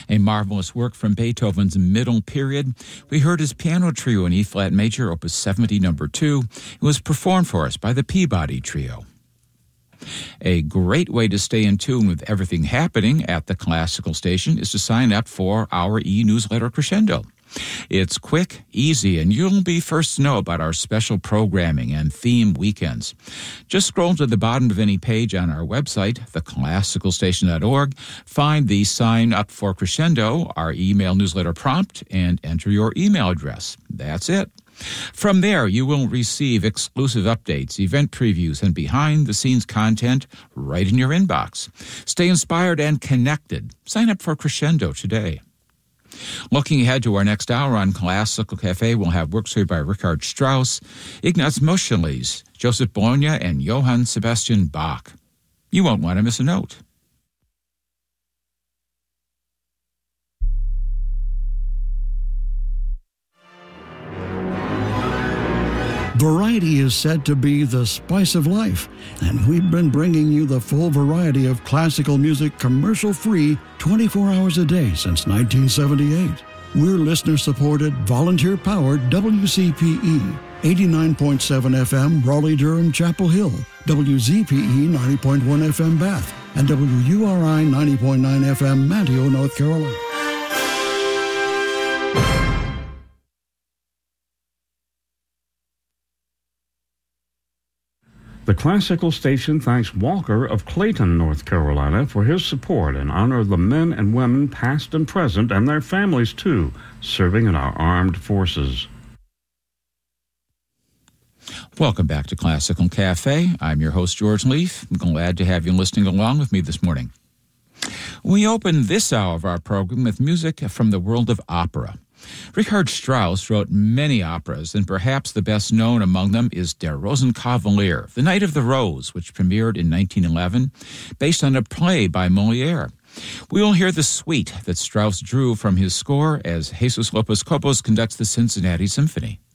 A marvelous work from Beethoven's middle period. We heard his piano trio in E-flat major, Opus 70, number 2. It was performed for us by the Peabody Trio. A great way to stay in tune with everything happening at the Classical Station is to sign up for our e-newsletter Crescendo. It's quick, easy, and you'll be first to know about our special programming and theme weekends. Just scroll to the bottom of any page on our website, theclassicalstation.org, find the Sign Up for Crescendo, our email newsletter prompt, and enter your email address. That's it. From there, you will receive exclusive updates, event previews, and behind-the-scenes content right in your inbox. Stay inspired and connected. Sign up for Crescendo today. Looking ahead to our next hour on Classical Cafe, we'll have works by Richard Strauss, Ignaz Moscheles, Joseph Bologna, and Johann Sebastian Bach. You won't want to miss a note. Variety is said to be the spice of life, and we've been bringing you the full variety of classical music commercial-free 24 hours a day since 1978. We're listener-supported, volunteer-powered WCPE, 89.7 FM, Raleigh-Durham, Chapel Hill, WZPE 90.1 FM, Bath, and WURI 90.9 FM, Manteo, North Carolina. The Classical Station thanks Walker of Clayton, North Carolina, for his support in honor of the men and women, past and present, and their families, too, serving in our armed forces. Welcome back to Classical Cafe. I'm your host, George Leaf. I'm glad to have you listening along with me this morning. We open this hour of our program with music from the world of opera. Richard Strauss wrote many operas, and perhaps the best known among them is Der Rosenkavalier, The Knight of the Rose, which premiered in 1911, based on a play by Molière. We will hear the suite that Strauss drew from his score as Jesus Lopez Cobos conducts the Cincinnati Symphony.